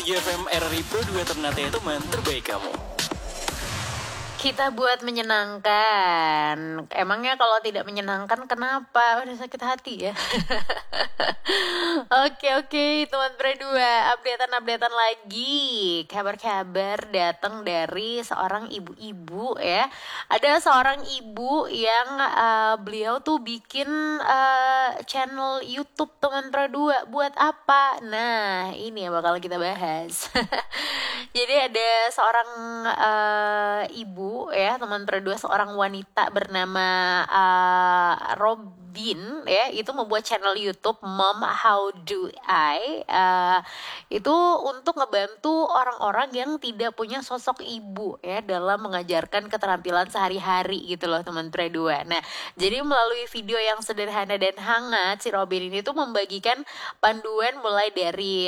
GFM RRI Pro 2 Ternate teman terbaik kamu. Kita buat menyenangkan. Emangnya kalau tidak menyenangkan kenapa? Udah sakit hati ya. Oke, teman berdua, updatean lagi. Kabar-kabar datang dari seorang ibu-ibu ya. Ada seorang ibu yang beliau tuh bikin channel YouTube teman berdua. Buat apa? Nah, ini yang bakal kita bahas. Jadi ada seorang ibu ya, teman berdua, seorang wanita bernama Robin ya, itu membuat channel YouTube Mom How Do I, itu untuk ngebantu orang-orang yang tidak punya sosok ibu ya dalam mengajarkan keterampilan sehari-hari gitu loh teman berdua. Nah, jadi melalui video yang sederhana dan hangat, si Robin ini tuh membagikan panduan mulai dari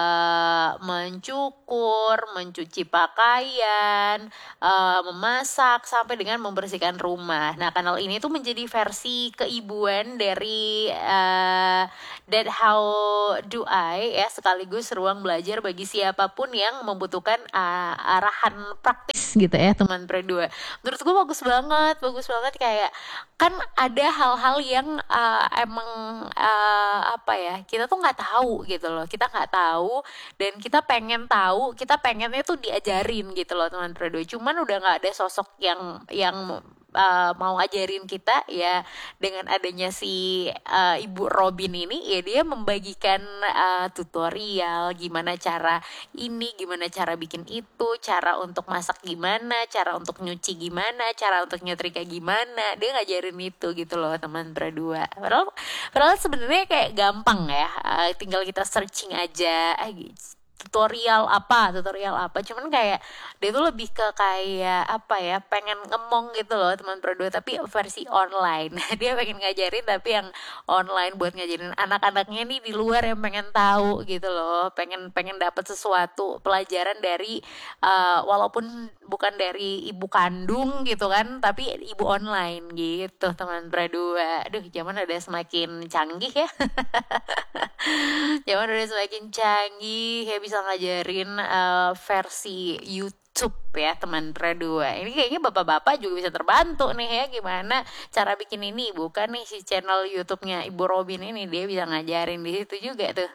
mencukur, mencuci pakaian, memasak, sampai dengan membersihkan rumah. Nah, kanal ini tuh menjadi versi keibuan dari That How Do I ya, sekaligus ruang belajar bagi siapapun yang membutuhkan arahan praktis gitu ya teman berdua. Menurut gue bagus banget kayak kan ada hal-hal yang emang apa ya, kita tuh nggak tahu gitu loh, kita nggak tahu dan kita pengennya tuh diajarin gitu loh teman berdua. Cuman udah nggak ada sosok yang mau ajarin kita ya. Dengan adanya si Ibu Robin ini ya, dia membagikan tutorial gimana cara ini, gimana cara bikin itu, cara untuk masak gimana, cara untuk nyuci gimana, cara untuk nyetrika gimana. Dia ngajarin itu gitu loh teman berdua. Padahal sebenarnya kayak gampang ya, tinggal kita searching aja tutorial apa, cuman kayak dia tuh lebih ke kayak apa ya, pengen ngemong gitu loh teman berdua, tapi versi online. Dia pengen ngajarin tapi yang online, buat ngajarin anak-anaknya nih di luar yang pengen tahu gitu loh, pengen dapat sesuatu pelajaran dari walaupun bukan dari ibu kandung gitu kan, tapi ibu online gitu teman berdua. Aduh, zaman udah semakin canggih ya. Zaman udah semakin canggih ya, bisa ngajarin versi YouTube ya teman berdua. Ini kayaknya bapak-bapak juga bisa terbantu nih ya, gimana cara bikin ini. Bukan nih si channel YouTube-nya Ibu Robin ini, dia bisa ngajarin di situ juga tuh.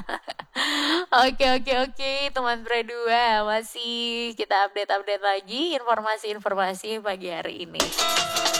Oke, teman berdua, masih kita update lagi informasi-informasi pagi hari ini.